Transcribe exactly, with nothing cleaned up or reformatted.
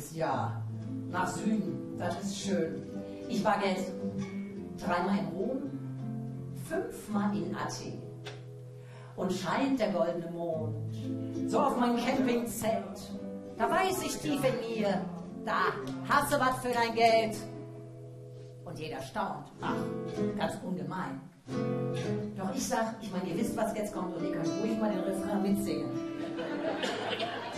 nächstes Jahr. Nach Süden, das ist schön. Ich war jetzt dreimal in Rom, fünfmal in Athen. Und scheint der goldene Mond so auf mein Campingzelt. Da weiß ich tief in mir, da hast du was für dein Geld. Und jeder staunt. Ach, ganz ungemein. Doch ich sag, ich meine, ihr wisst, was jetzt kommt und ihr könnt ruhig mal den Refrain mitsingen.